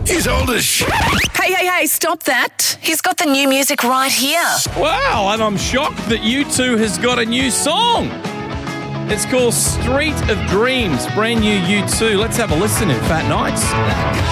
He's old as shit. Hey, stop that. He's got the new music right here. Wow, and I'm shocked that U2 has got a new song. It's called Street of Dreams, brand new U2. Let's have a listen in Fat Nights.